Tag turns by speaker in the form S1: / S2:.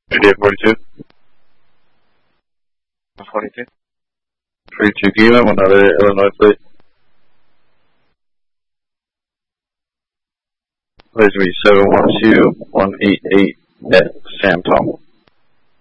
S1: 3842. 42. 32 Kima, 19 Illinois plate. Please be 712-188 at Sam Tom.